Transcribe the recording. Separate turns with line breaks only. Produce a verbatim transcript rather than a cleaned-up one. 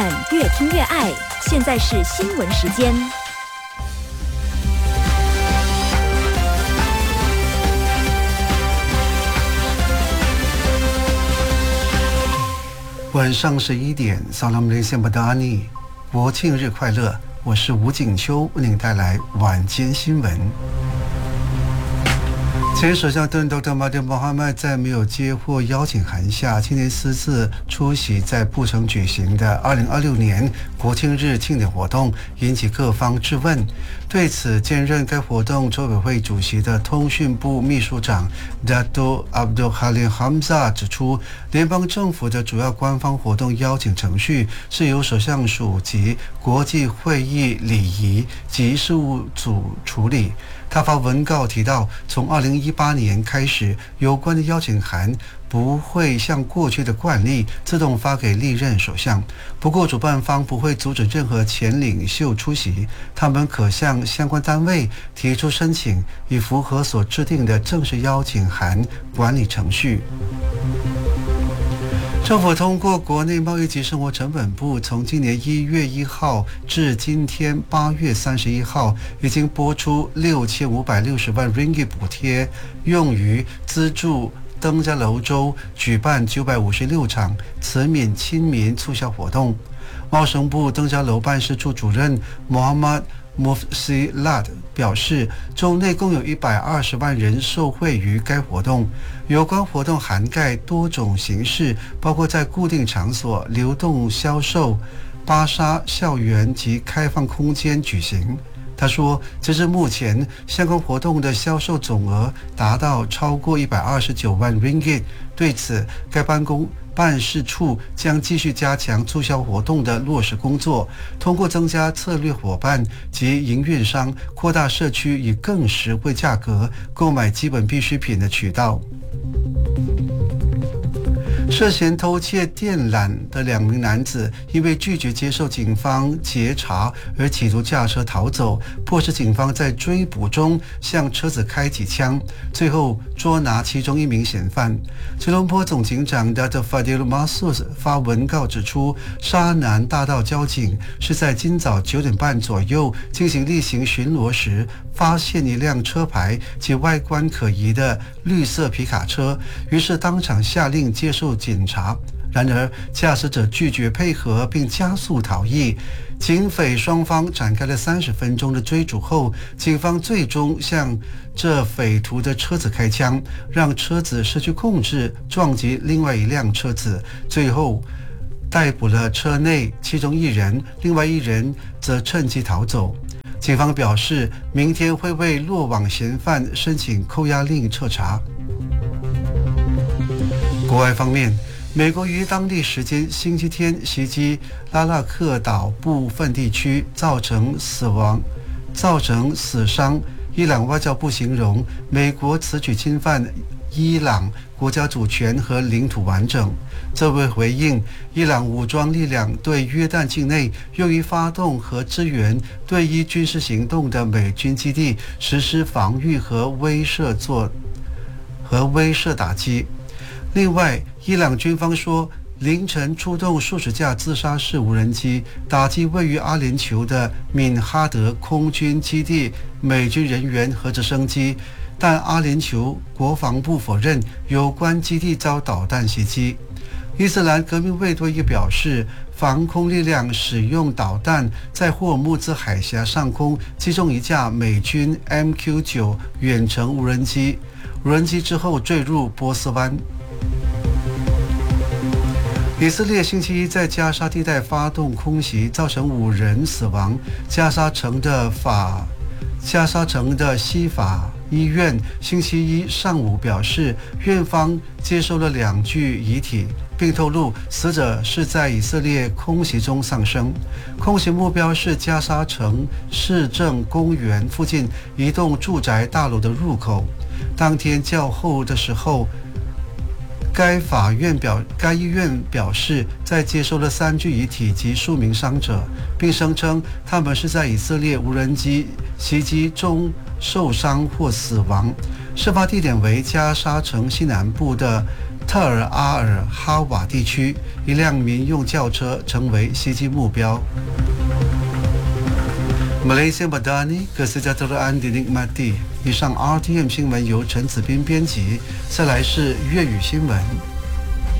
M 越听越爱。现在是新闻时间。
晚上十一点，萨拉姆雷线巴达尼，国庆日快乐！我是吴景秋，为您带来晚间新闻。前首相敦doctor Mahathir Mohamad在没有接获邀请函下，今天私自出席在布城举行的二零二六年国庆日庆典活动，引起各方质问。对此，兼任该活动筹委会主席的通讯部秘书长 Dato Abdul Halim Hamzah 指出，联邦政府的主要官方活动邀请程序是由首相署及国际会议礼仪及事务组处理。他发文告提到，从二零一八年开始，有关的邀请函不会像过去的惯例自动发给历任首相。不过，主办方不会阻止任何前领袖出席，他们可向相关单位提出申请，以符合所制定的正式邀请函管理程序。政府通过国内贸易及生活成本部，从今年一月一号至今天八月三十一号，已经拨出六千五百六十万 ringgit 补贴，用于资助登嘉楼州举办九百五十六场慈悯亲民促销活动。贸生部登嘉楼办事处主任 Muhammad Mufsilat 表示，州内共有一百二十万人受惠于该活动。有关活动涵盖多种形式，包括在固定场所、流动销售、巴沙校园及开放空间举行。他说，截至目前，相关活动的销售总额达到超过一百二十九万 ringgit。对此，该办公办事处将继续加强促销活动的落实工作，通过增加策略伙伴及营运商，扩大社区以更实惠价格购买基本必需品的渠道。涉嫌偷窃电缆的两名男子，因为拒绝接受警方截查而企图驾车逃走，迫使警方在追捕中向车子开几枪，最后捉拿其中一名嫌犯。吉隆坡总警长 Dato Fadil Masus 发文告指出，沙南大道交警是在今早九点半左右进行例行巡逻时，发现一辆车牌及外观可疑的绿色皮卡车，于是当场下令接受检查。然而，驾驶者拒绝配合并加速逃逸。警匪双方展开了三十分钟的追逐后，警方最终向这匪徒的车子开枪，让车子失去控制，撞击另外一辆车子，最后逮捕了车内其中一人，另外一人则趁机逃走。警方表示，明天会为落网嫌犯申请扣押令彻查。国外方面，美国于当地时间星期天袭击拉纳克岛部分地区，造成死亡、造成死伤。伊朗外交部形容美国此举侵犯伊朗国家主权和领土完整。这为回应伊朗武装力量对约旦境内用于发动和支援对伊军事行动的美军基地实施防御和威慑做和威慑打击。另外，伊朗军方说，凌晨出动数十架自杀式无人机打击位于阿联酋的敏哈德空军基地美军人员和直升机，但阿联酋国防部否认有关基地遭导弹袭击。伊斯兰革命卫队也表示，防空力量使用导弹在霍尔木兹海峡上空击中一架美军 M Q 九 远程无人机，无人机之后坠入波斯湾。以色列星期一在加沙地带发动空袭，造成五人死亡。加沙城的法加沙城的西法医院星期一上午表示，院方接收了两具遗体，并透露死者是在以色列空袭中丧生。空袭目标是加沙城市政公园附近一栋住宅大楼的入口。当天较后的时候，该法院表该医院表示，在接收了三具遗体及数名伤者，并声称他们是在以色列无人机袭击中受伤或死亡。事发地点为加沙城西南部的特尔阿尔哈瓦地区，一辆民用轿车成为袭击目标。Malaysia Madani Kesejahteraan dinikmati。以上 R T M 新闻由陈子斌编辑，再来是粤语新闻。